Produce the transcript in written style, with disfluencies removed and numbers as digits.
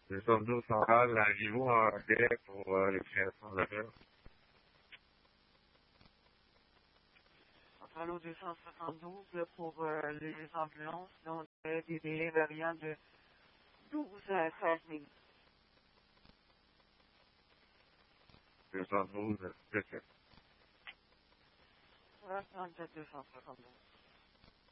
Nous sommes nous centrales à niveau anglais pour les créations d'appels. Centrale au 272 pour les ambulances, donc des délais variant de 12 à 16 minutes. 212, 17. 37 272.